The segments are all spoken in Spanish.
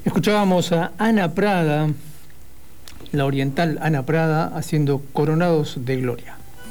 Escuchábamos a Ana Prada, la oriental Ana Prada, haciendo Coronados de Gloria.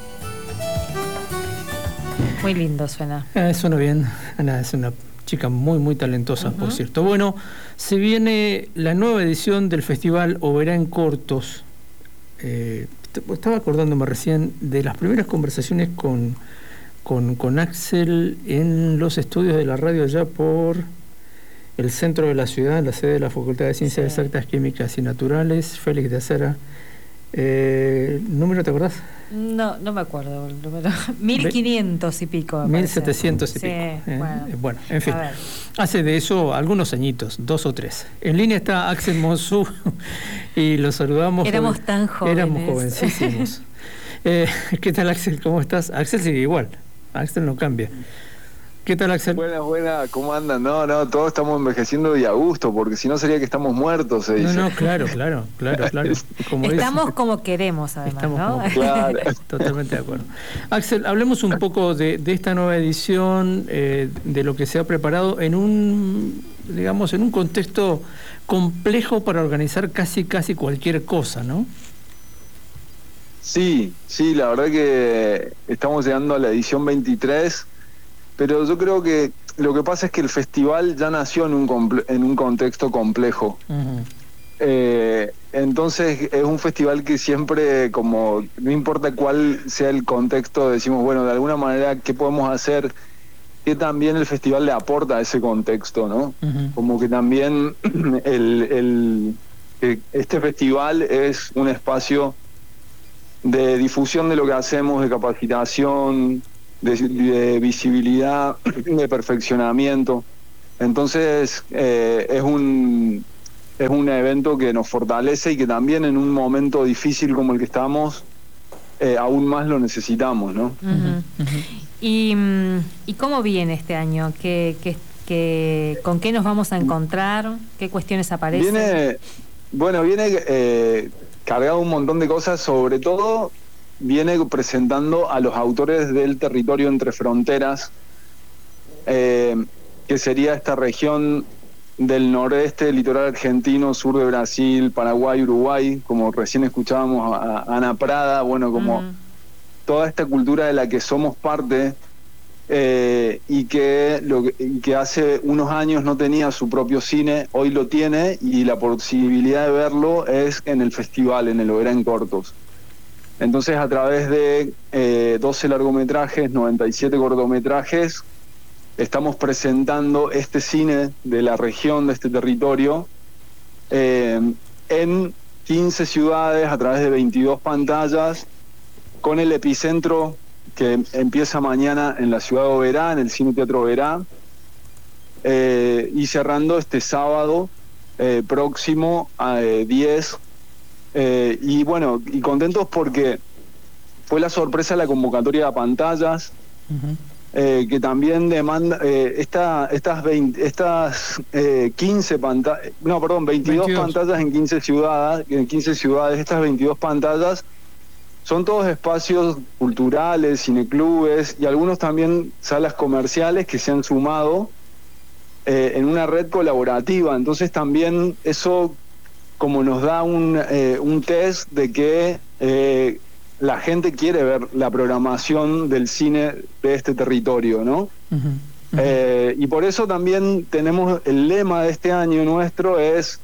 Muy lindo suena. Suena bien. Ana es una chica muy, muy talentosa, por cierto. Bueno, se viene la nueva edición del Festival Oberá en Cortos. Estaba acordándome recién de las primeras conversaciones con Axel en los estudios de la radio allá por el centro de la ciudad, en la sede de la Facultad de Ciencias Exactas, Químicas y Naturales, Félix de Acera. ¿Número te acordás? No me acuerdo el número. 1500 y pico. 1700 y pico. Bueno, en fin. Hace de eso algunos añitos, 2 o 3. En línea está Axel Monzú y lo saludamos. Éramos tan jóvenes. Éramos jovencísimos. ¿Qué tal, Axel? ¿Cómo estás? Axel sigue igual. Axel no cambia. ¿Qué tal, Axel? Buenas, ¿cómo andan? No, todos estamos envejeciendo y a gusto, porque si no sería que estamos muertos, se dice. No, claro. Como estamos como queremos, además, ¿no? Claro. Totalmente de acuerdo. Axel, hablemos un poco de esta nueva edición, de lo que se ha preparado en un contexto complejo para organizar casi cualquier cosa, ¿no? Sí, la verdad que estamos llegando a la edición 23. Pero yo creo que lo que pasa es que el festival ya nació en un contexto complejo. Entonces es un festival que siempre, como no importa cuál sea el contexto, decimos, bueno, de alguna manera, ¿qué podemos hacer? Que también el festival le aporta a ese contexto, ¿no? Como que también este festival es un espacio de difusión de lo que hacemos, de capacitación, de visibilidad, de perfeccionamiento. Entonces es un evento que nos fortalece y que también en un momento difícil como el que estamos aún más lo necesitamos, ¿no? ¿Y cómo viene este año? ¿Con qué nos vamos a encontrar? ¿Qué cuestiones aparecen? Viene cargado un montón de cosas, sobre todo viene presentando a los autores del territorio entre fronteras, que sería esta región del noreste, del litoral argentino, sur de Brasil, Paraguay, Uruguay, como recién escuchábamos a Ana Prada, como toda esta cultura de la que somos parte, y que hace unos años no tenía su propio cine, hoy lo tiene, y la posibilidad de verlo es en el festival, en el Oberá en Cortos. Entonces, a través de 12 largometrajes, 97 cortometrajes, estamos presentando este cine de la región, de este territorio, en 15 ciudades, a través de 22 pantallas, con el epicentro que empieza mañana en la ciudad de Oberá, en el Cine Teatro Oberá, y cerrando este sábado próximo a 10. Y contentos porque fue la sorpresa la convocatoria de pantallas, que también demanda estas 22 pantallas en 15 ciudades. Estas 22 pantallas son todos espacios culturales, cineclubes y algunos también salas comerciales que se han sumado en una red colaborativa. Entonces también eso como nos da un test de que la gente quiere ver la programación del cine de este territorio, ¿no? Y por eso también tenemos el lema de este año nuestro es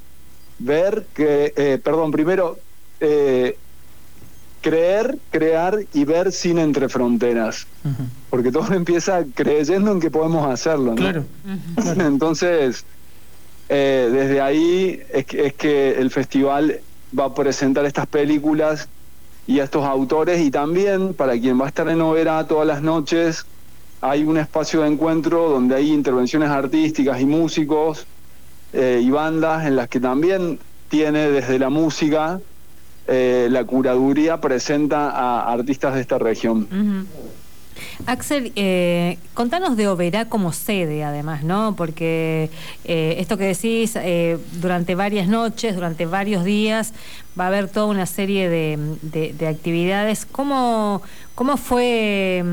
creer, crear y ver cine entre fronteras, porque todo empieza creyendo en que podemos hacerlo, ¿no? Claro. Entonces desde ahí es que el festival va a presentar estas películas y a estos autores, y también para quien va a estar en Oberá todas las noches hay un espacio de encuentro donde hay intervenciones artísticas y músicos y bandas en las que también tiene desde la música la curaduría presenta a artistas de esta región. Axel, contanos de Oberá como sede, además, ¿no? Porque esto que decís, durante varias noches, durante varios días, va a haber toda una serie de actividades. ¿Cómo fue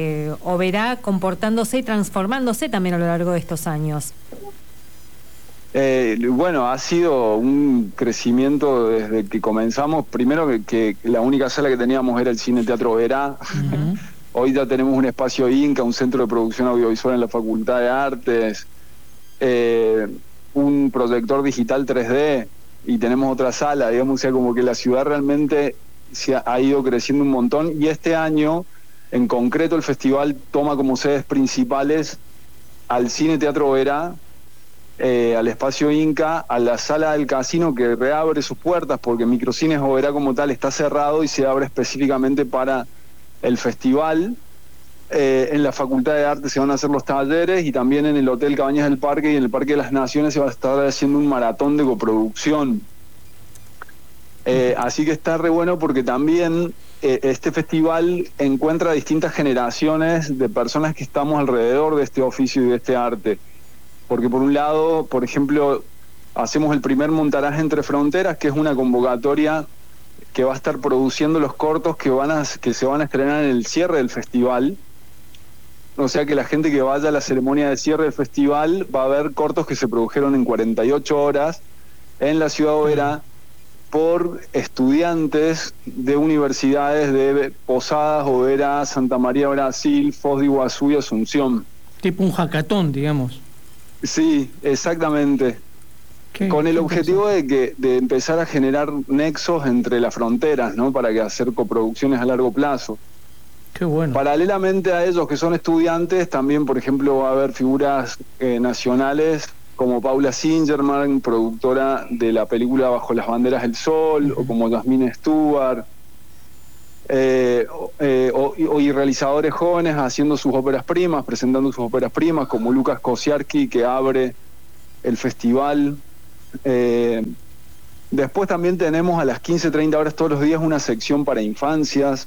Oberá comportándose y transformándose también a lo largo de estos años? Bueno, ha sido un crecimiento desde que comenzamos. Primero que la única sala que teníamos era el Cine Teatro Verá. Hoy ya tenemos un espacio Inca, un centro de producción audiovisual en la Facultad de Artes, un proyector digital 3D, y tenemos otra sala, digamos, o sea, como que la ciudad realmente ha ido creciendo un montón, y este año, en concreto, el festival toma como sedes principales al Cine Teatro Verá, al espacio Inca, a la sala del casino, que reabre sus puertas porque Microcines Oberá como tal está cerrado y se abre específicamente para el festival. En la Facultad de Arte se van a hacer los talleres, y también en el Hotel Cabañas del Parque y en el Parque de las Naciones se va a estar haciendo un maratón de coproducción. Así que está re bueno porque también este festival encuentra distintas generaciones de personas que estamos alrededor de este oficio y de este arte. Porque por un lado, por ejemplo, hacemos el primer Montaraje Entre Fronteras, que es una convocatoria que va a estar produciendo los cortos que se van a estrenar en el cierre del festival. O sea que la gente que vaya a la ceremonia de cierre del festival va a ver cortos que se produjeron en 48 horas en la ciudad de Oberá por estudiantes de universidades de Posadas, Oberá, Santa María, Brasil, Foz de Iguazú y Asunción. Tipo un hackathon, digamos. Sí, exactamente. Con el objetivo de empezar a generar nexos entre las fronteras, ¿no? Para que hacer coproducciones a largo plazo. Qué bueno. Paralelamente a ellos que son estudiantes, también, por ejemplo, va a haber figuras nacionales como Paula Singerman, productora de la película Bajo las Banderas del Sol, o como Jasmine Stewart, y realizadores jóvenes haciendo sus óperas primas, presentando sus óperas primas, como Lucas Kosiarski, que abre el festival. Después también tenemos a las 15:30 horas todos los días una sección para infancias.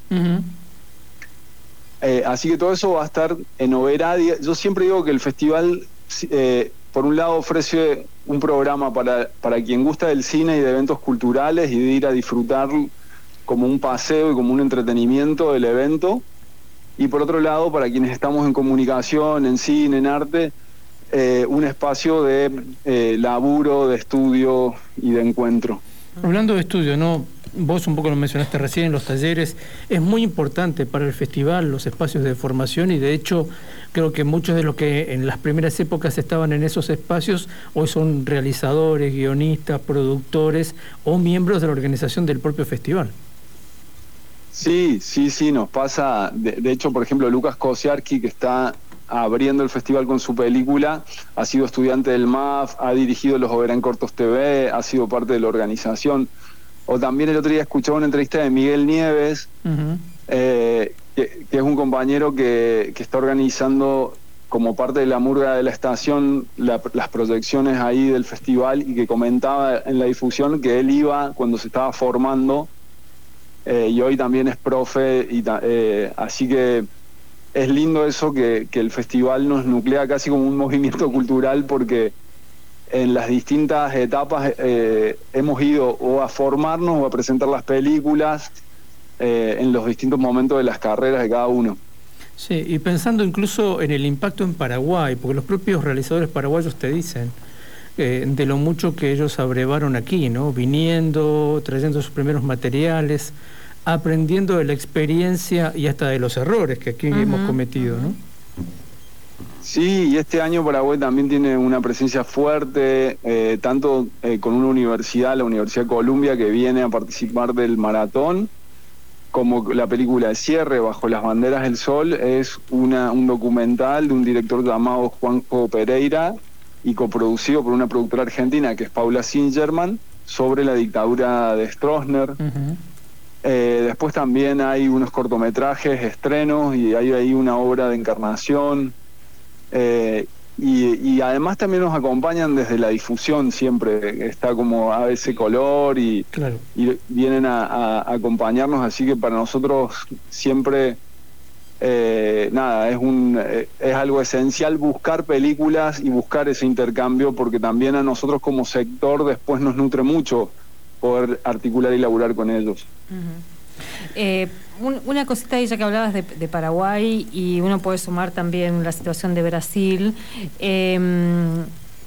Así que todo eso va a estar en Oberá. Yo siempre digo que el festival, por un lado, ofrece un programa para quien gusta del cine y de eventos culturales y de ir a disfrutar como un paseo y como un entretenimiento del evento, y por otro lado, para quienes estamos en comunicación, en cine, en arte, un espacio de laburo, de estudio y de encuentro. Hablando de estudio, ¿no? Vos un poco lo mencionaste recién, los talleres. Es muy importante para el festival los espacios de formación, y de hecho creo que muchos de los que en las primeras épocas estaban en esos espacios hoy son realizadores, guionistas, productores o miembros de la organización del propio festival. Sí, nos pasa. De hecho, por ejemplo, Lucas Kosiarski, que está abriendo el festival con su película, ha sido estudiante del MAF, ha dirigido los Oberá en Cortos TV, ha sido parte de la organización. O también el otro día escuchaba una entrevista de Miguel Nieves, que es un compañero que está organizando como parte de la murga de la estación las proyecciones ahí del festival, y que comentaba en la difusión que él iba cuando se estaba formando, y hoy también es profe, así que es lindo eso, que el festival nos nuclea casi como un movimiento cultural, porque en las distintas etapas hemos ido o a formarnos o a presentar las películas en los distintos momentos de las carreras de cada uno. Sí, y pensando incluso en el impacto en Paraguay, porque los propios realizadores paraguayos te dicen de lo mucho que ellos abrevaron aquí, ¿no? Viniendo, trayendo sus primeros materiales, aprendiendo de la experiencia y hasta de los errores que aquí hemos cometido, ¿no? Sí, y este año Paraguay también tiene una presencia fuerte, tanto con una universidad, la Universidad de Columbia, que viene a participar del maratón, como la película de cierre, Bajo las Banderas del Sol, es un documental de un director llamado Juanjo Pereira y coproducido por una productora argentina que es Paula Singerman, sobre la dictadura de Stroessner. Después también hay unos cortometrajes, estrenos, y hay ahí una obra de Encarnación. Y además también nos acompañan desde la difusión, siempre está como ABC Color y vienen a acompañarnos, así que para nosotros siempre es algo esencial buscar películas y buscar ese intercambio, porque también a nosotros como sector después nos nutre mucho poder articular y laburar con ellos. Una cosita ahí, ya que hablabas de Paraguay, y uno puede sumar también la situación de Brasil.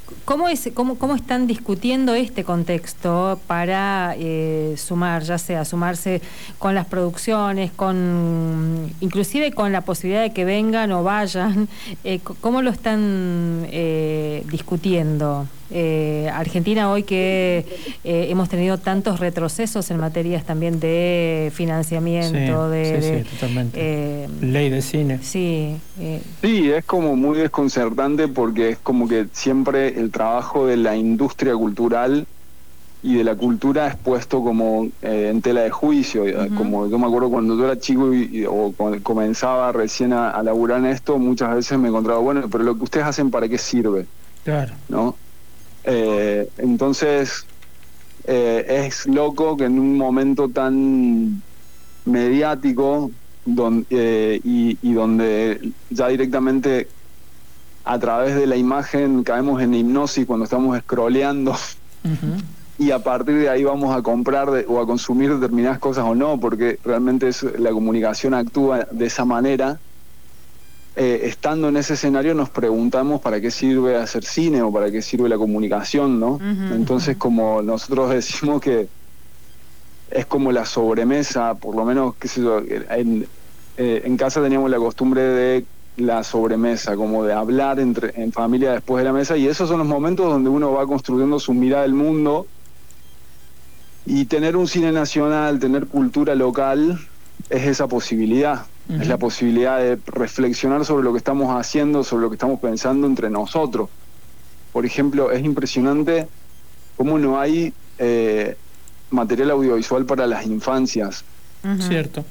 ¿Cómo están discutiendo este contexto para sumar, ya sea sumarse con las producciones, inclusive con la posibilidad de que vengan o vayan? ¿Cómo lo están discutiendo? Argentina hoy que hemos tenido tantos retrocesos en materias también de financiamiento, sí, totalmente. Ley de cine. Sí. Sí, es como muy desconcertante porque es como que siempre el trabajo de la industria cultural y de la cultura es puesto como en tela de juicio. Como yo me acuerdo cuando yo era chico o comenzaba recién a laburar en esto, muchas veces me encontraba, bueno, pero lo que ustedes hacen, ¿para qué sirve? Claro. ¿No? Entonces es loco que en un momento tan mediático y donde ya directamente a través de la imagen caemos en hipnosis cuando estamos scrolleando y a partir de ahí vamos a comprar o a consumir determinadas cosas o no, porque realmente la comunicación actúa de esa manera. Estando en ese escenario nos preguntamos para qué sirve hacer cine o para qué sirve la comunicación, ¿no? Entonces, como nosotros decimos que es como la sobremesa, por lo menos, qué sé yo, en casa teníamos la costumbre de la sobremesa, como de hablar en familia después de la mesa, y esos son los momentos donde uno va construyendo su mirada del mundo, y tener un cine nacional, tener cultura local, es esa posibilidad. Es la posibilidad de reflexionar sobre lo que estamos haciendo, sobre lo que estamos pensando entre nosotros. Por ejemplo, es impresionante cómo no hay material audiovisual para las infancias. Cierto.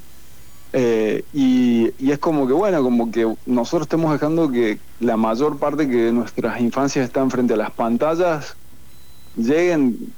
Y es como que, bueno, como que nosotros estamos dejando que la mayor parte que de nuestras infancias están frente a las pantallas lleguen